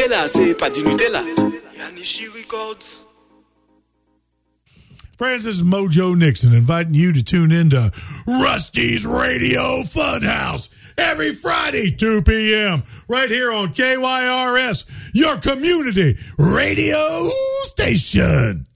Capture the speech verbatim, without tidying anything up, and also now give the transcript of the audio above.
Nutella, c'est pas du Nutella. Yanishi Records. Friends, this is Mojo Nixon inviting you to tune into Rusty's Radio Funhouse every Friday, two p.m. right here on K Y R S, your community radio station.